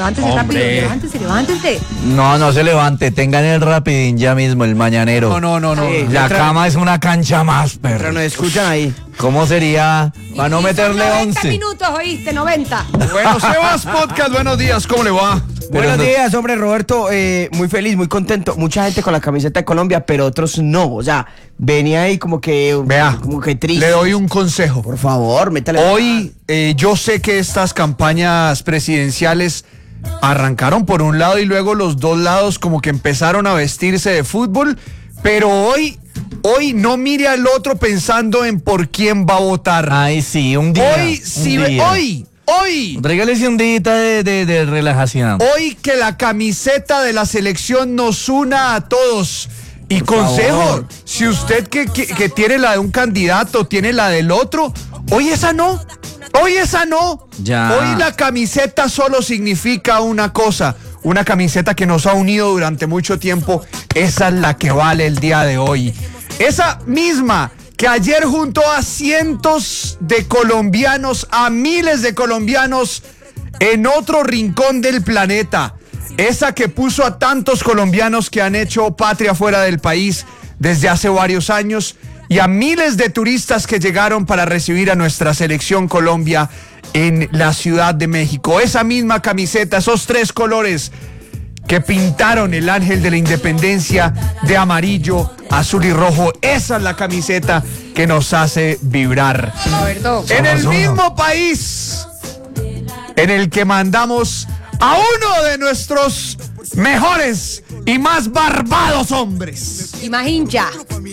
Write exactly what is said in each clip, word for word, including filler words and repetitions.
levántese Hombre. rápido, levántese, levántese. No, no se levante, tengan el rapidín ya mismo, el mañanero. No, no, no, no. Sí. La Otra- cama es una cancha más, Pero perro. nos escuchan ahí. ¿Cómo sería para no Y son meterle noventa once? minutos, oíste, noventa. Bueno, Sebas Podcast, buenos días, ¿cómo le va? Buenos no- días, hombre, Roberto, eh, muy feliz, muy contento. Mucha gente con la camiseta de Colombia, pero otros no. O sea, venía ahí como que, Vea, como que triste. le doy un consejo. Por favor, métale. Hoy eh, yo sé que estas campañas presidenciales arrancaron por un lado y luego los dos lados como que empezaron a vestirse de fútbol, pero hoy, hoy no mire al otro pensando en por quién va a votar. Ay, sí, un día. hoy, un sí, ve- día. hoy, hoy. Regálese un día de, de, de relajación. Hoy que la camiseta de la selección nos una a todos. Y Por consejo, favor. si usted que, que, que tiene la de un candidato, tiene la del otro, hoy esa no. Hoy esa no. Ya. Hoy la camiseta solo significa una cosa. Una camiseta que nos ha unido durante mucho tiempo. Esa es la que vale el día de hoy. Esa misma que ayer juntó a cientos de colombianos, a miles de colombianos en otro rincón del planeta. Esa que puso a tantos colombianos que han hecho patria fuera del país desde hace varios años y a miles de turistas que llegaron para recibir a nuestra selección Colombia en la Ciudad de México. Esa misma camiseta, esos tres colores que pintaron el ángel de la independencia de amarillo, azul y rojo. Esa es la camiseta que nos hace vibrar. Roberto. En el mismo país en el que mandamos a uno de nuestros mejores y más barbados hombres, Y más hincha.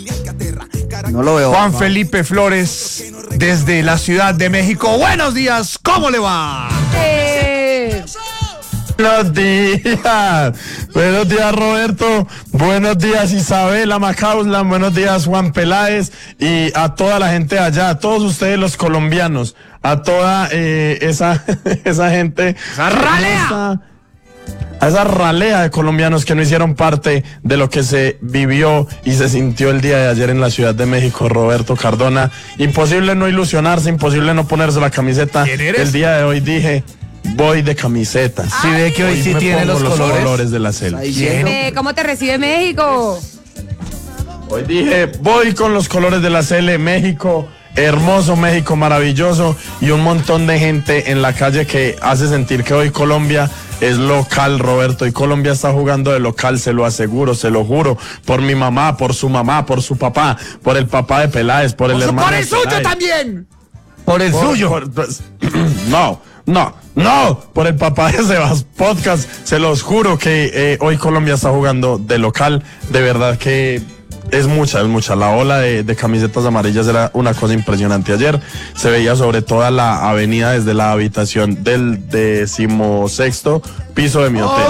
No lo veo. Juan Felipe Flores, desde la Ciudad de México. Buenos días, ¿cómo le va? Eh, Buenos días, buenos días Roberto, buenos días Isabela Macauslan, buenos días Juan Peláez y a toda la gente allá, a todos ustedes los colombianos, a toda eh, esa, esa gente, ¡Esa ralea! esa- a esa ralea de colombianos que no hicieron parte de lo que se vivió y se sintió el día de ayer en la Ciudad de México, Roberto Cardona. Imposible no ilusionarse, imposible no ponerse la camiseta. ¿Quién eres? El día de hoy dije, voy de camisetas. Si ve que hoy sí me tiene pongo los colores. de la selva. Ahí diciendo. eh, ¿Cómo te recibe México? Hoy dije, voy con los colores de la Cele, México, hermoso, México maravilloso y un montón de gente en la calle que hace sentir que hoy Colombia es local, Roberto, y Colombia está jugando de local, se lo aseguro, se lo juro, por mi mamá, por su mamá, por su papá, por el papá de Peláez, por el hermano ¡Por de el suyo Peláez. también! Por el Por- suyo. por- pues, no, no, no, por el papá de Sebas Podcast, se los juro que eh, hoy Colombia está jugando de local, de verdad que es mucha, es mucha. La ola de, de camisetas amarillas era una cosa impresionante. Ayer se veía sobre toda la avenida desde la habitación del decimosexto piso de mi hotel.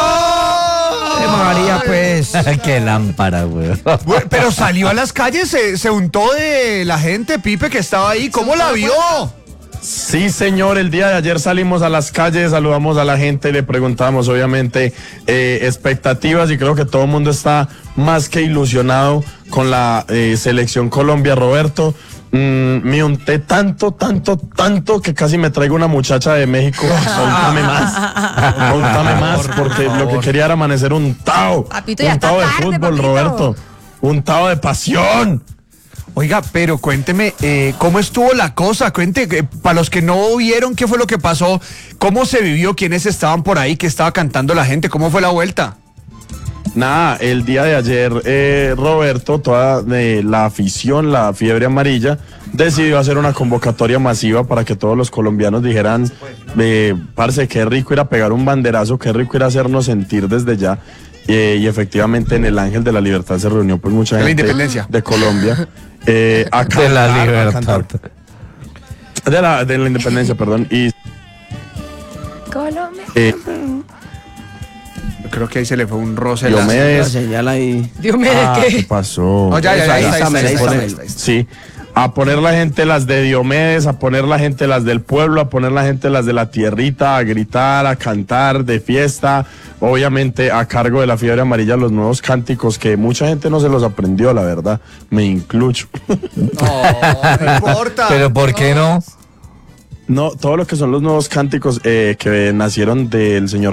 Eh, María, pues. Qué lámpara, güey. Bueno, pero salió a las calles, se, se untó de la gente, Pipe, que estaba ahí. ¿Cómo la vio? Sí, señor, el día de ayer salimos a las calles, saludamos a la gente, le preguntamos obviamente eh, expectativas y creo que todo el mundo está más que ilusionado con la eh, selección Colombia, Roberto. Mm, me unté tanto, tanto, tanto que casi me traigo una muchacha de México. Untame más, untame más, porque lo que quería era amanecer untado, Papito, ya está untado de tarde, fútbol, papito. Roberto, untado de pasión. Oiga, pero cuénteme, eh, ¿cómo estuvo la cosa? Cuente, eh, para los que no vieron qué fue lo que pasó, ¿cómo se vivió? ¿Quiénes estaban por ahí? ¿Qué estaba cantando la gente? ¿Cómo fue la vuelta? Nada, el día de ayer, eh, Roberto, toda eh, la afición, la fiebre amarilla, decidió hacer una convocatoria masiva para que todos los colombianos dijeran, eh, parce, qué rico ir a pegar un banderazo, qué rico ir a hacernos sentir desde ya. Eh, y efectivamente en el Ángel de la Libertad se reunió pues mucha De la gente independencia. de Colombia. Eh, a De la cantar, a libertad. cantar. De la, de la independencia, perdón. Y Colombia. eh, Yo creo que ahí se le fue un roce. yo la- me La señal ahí. Dios mío, Ah, ¿de ¿qué qué? pasó? No, ya, ya, ya, Ahí ahí está, está, ahí está, ahí ahí está, está, ahí ahí está. está. Sí, a poner la gente las de Diomedes, a poner la gente las del pueblo, a poner la gente las de la tierrita, a gritar, a cantar de fiesta, obviamente a cargo de la fiebre amarilla los nuevos cánticos que mucha gente no se los aprendió, la verdad, me incluyo. No, no importa. Pero ¿por qué no? No, todo lo que son los nuevos cánticos eh, que nacieron del señor